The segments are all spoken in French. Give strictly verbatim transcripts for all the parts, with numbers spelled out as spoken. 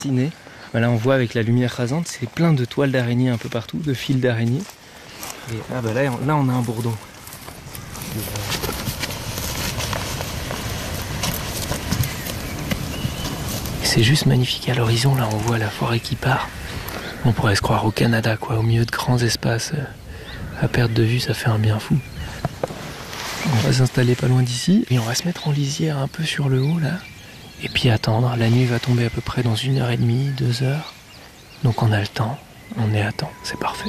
Là on voit avec la lumière rasante, c'est plein de toiles d'araignées un peu partout, de fils d'araignées. Et ah bah là, là on a un bourdon. C'est juste magnifique à l'horizon, là on voit la forêt qui part. On pourrait se croire au Canada, quoi, au milieu de grands espaces. À perte de vue, ça fait un bien fou. On va s'installer pas loin d'ici et on va se mettre en lisière un peu sur le haut là. Et puis attendre, la nuit va tomber à peu près dans une heure et demie, deux heures. Donc on a le temps, on est à temps, c'est parfait.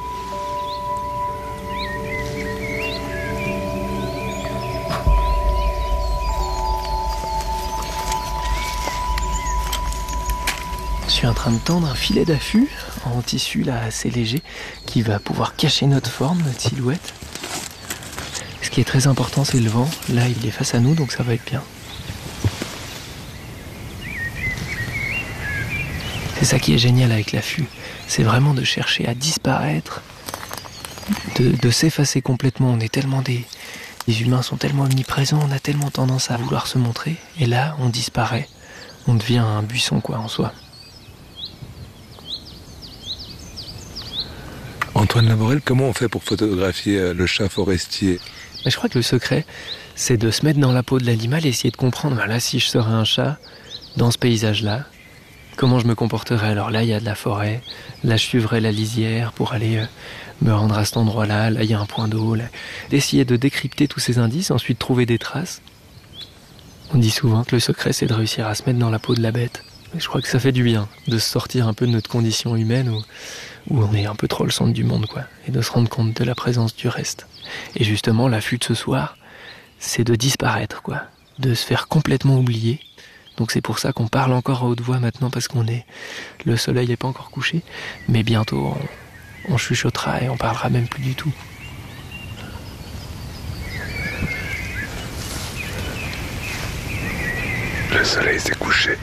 Je suis en train de tendre un filet d'affût en tissu là assez léger qui va pouvoir cacher notre forme, notre silhouette. Ce qui est très important, c'est le vent. Là, il est face à nous, donc ça va être bien. C'est ça qui est génial avec l'affût. C'est vraiment de chercher à disparaître, de, de s'effacer complètement. On est tellement des... Les humains sont tellement omniprésents, on a tellement tendance à vouloir se montrer. Et là, on disparaît. On devient un buisson, quoi, en soi. Antoine Laborel, comment on fait pour photographier le chat forestier ? Mais je crois que le secret, c'est de se mettre dans la peau de l'animal et essayer de comprendre, ben là, si je serais un chat, dans ce paysage-là, comment je me comporterais. Alors là, il y a de la forêt, là, je suivrais la lisière pour aller euh, me rendre à cet endroit-là, là, il y a un point d'eau. Là. D'essayer de décrypter tous ces indices, ensuite trouver des traces. On dit souvent que le secret, c'est de réussir à se mettre dans la peau de la bête. Et je crois que ça fait du bien, de se sortir un peu de notre condition humaine où, où on est un peu trop le centre du monde, quoi, et de se rendre compte de la présence du reste. Et justement, l'affût de ce soir, c'est de disparaître, quoi, de se faire complètement oublier. Donc c'est pour ça qu'on parle encore à haute voix maintenant, parce qu'on est... Le soleil n'est pas encore couché, mais bientôt on, on chuchotera et on parlera même plus du tout. Le soleil s'est couché.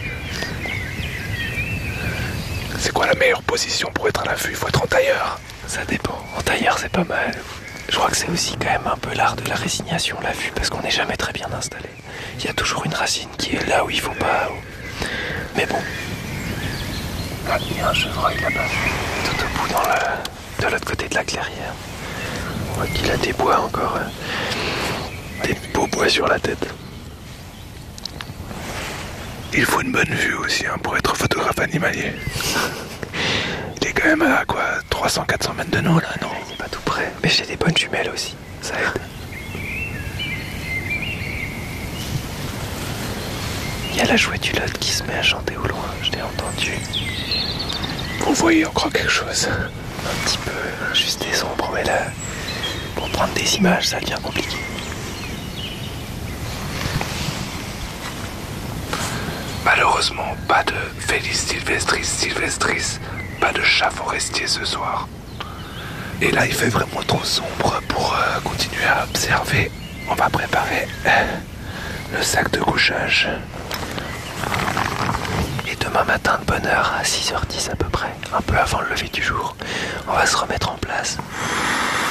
C'est quoi la meilleure position pour être à l'affût ? Il faut être en tailleur. Ça dépend. En tailleur, c'est pas mal. Je crois que c'est aussi quand même un peu l'art de la résignation, l'affût, parce qu'on n'est jamais très bien installé. Il y a toujours une racine qui est là où il faut pas. Mais bon. Ah, il y a un chevreuil là-bas, tout au bout, dans le... de l'autre côté de la clairière. On voit qu'il a des bois encore. Des beaux bois sur la tête. Il faut une bonne vue aussi hein, pour être photographe animalier. Il est quand même à quoi trois cents à quatre cents mètres de nous là, non ? Il n'est pas tout près. Mais j'ai des bonnes jumelles aussi, ça aide. Il y a la chouette-hulotte qui se met à chanter au loin, je l'ai entendu. Vous voyez encore quelque chose ? Un petit peu, juste des ombres, mais là, pour prendre des images, ça devient compliqué. Malheureusement, pas de Felis sylvestris sylvestris, pas de chat forestier ce soir. Et là, il fait vraiment trop sombre pour euh, continuer à observer. On va préparer euh, le sac de couchage. Et demain matin de bonne heure, à six heures dix à peu près, un peu avant le lever du jour, on va se remettre en place.